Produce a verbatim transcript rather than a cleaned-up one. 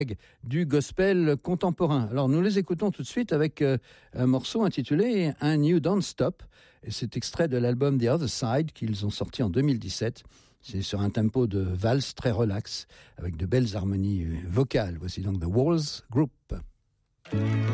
du gospel contemporain. Alors nous les écoutons tout de suite avec euh, un morceau intitulé Un New Don't Stop, et c'est extrait de l'album The Other Side qu'ils ont sorti en deux mille dix-sept. C'est sur un tempo de valse très relax avec de belles harmonies vocales. Voici donc The Walls Group.